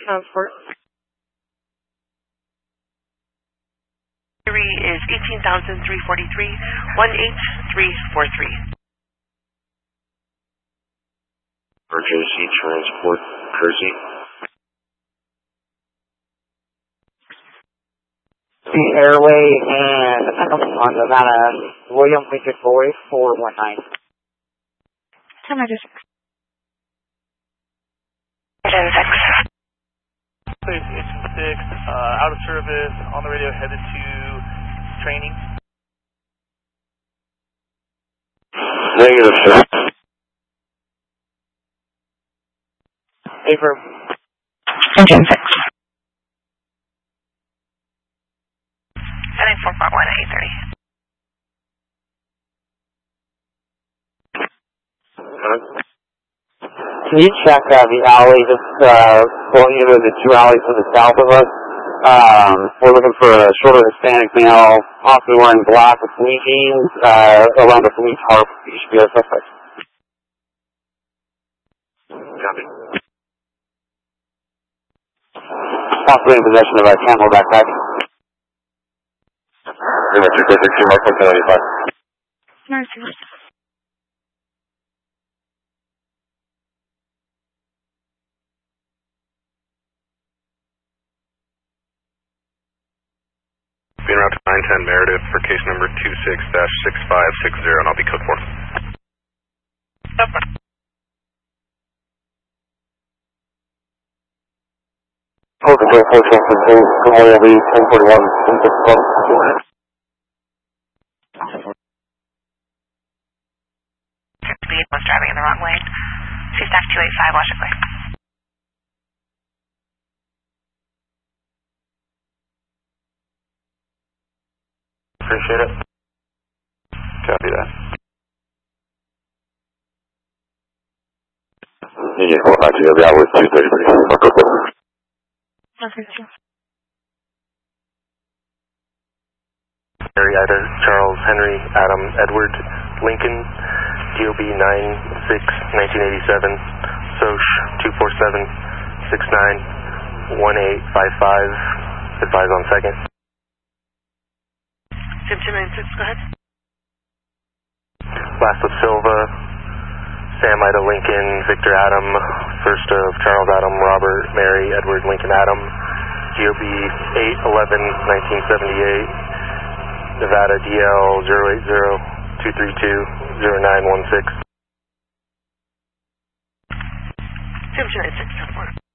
Transport. Is 18,343, 18343. Emergency Transport, Kersey. The Airway and on Nevada, William Lincoln Boy, 419. Ten Major 6. Gen 6. Place H6, out of service, on the radio, headed to training. Negative, sir. Affirm. Gen 6. Heading 441 at 830. Can you check the alley just pulling into the two alleys to the south of us? We're looking for a shorter Hispanic male, possibly wearing black with blue jeans, around a blue tarp. You should be our suspect. Copy. Possibly in possession of a camel backpack. Pretty much, 246, Mark 195. Nice. Being around to 910 Meredith for case number 26-6560, and I'll be code 4. Hold control 4 from Memorial B 1041. Speed was driving in the wrong lane. C-Stack 285, Washington. Appreciate it. Copy that. Yeah, hold on to the hour 2:30. Mark 4. Mary Ida, Charles, Henry, Adam, Edward, Lincoln, DOB 9/6/1987, SOCH 247-69-1855, advise on second. Sim 296, go ahead. Last of Silva, Sam Ida Lincoln, Victor Adam, first of Charles Adam, Robert, Mary, Edward, Lincoln Adam, GOB 8/11/1978, Nevada DL 080-232-0916. Sim 296, 10-4.